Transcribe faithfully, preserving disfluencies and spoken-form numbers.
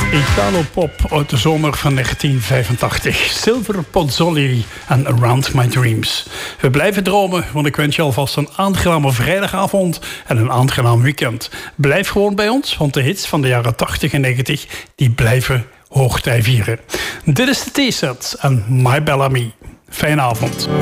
Italo-pop uit de zomer van negentien vijfentachtig. Silver Pozzoli en Around My Dreams. We blijven dromen, want ik wens je alvast een aangename vrijdagavond en een aangenaam weekend. Blijf gewoon bij ons, want de hits van de jaren tachtig en negentig die blijven hoogtij vieren. Dit is de T-set en My Bellamy. Fijne avond.